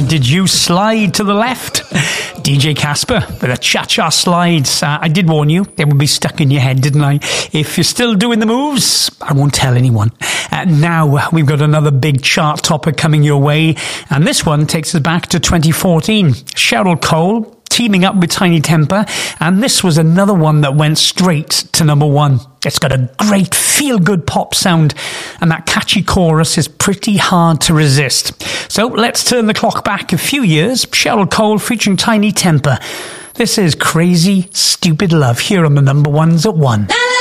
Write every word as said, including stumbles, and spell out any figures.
Uh, did you slide to the left? D J Casper with a cha-cha slides. Uh, I did warn you, they would be stuck in your head, didn't I? If you're still doing the moves, I won't tell anyone. Uh, now, we've got another big chart topper coming your way, and this one takes us back to twenty fourteen. Cheryl Cole teaming up with Tiny Temper, and this was another one that went straight to number one. It's got a great feel-good pop sound, and that catchy chorus is pretty hard to resist. So let's turn the clock back a few years. Cheryl Cole featuring Tiny Temper. This is Crazy Stupid Love here on the number ones at one.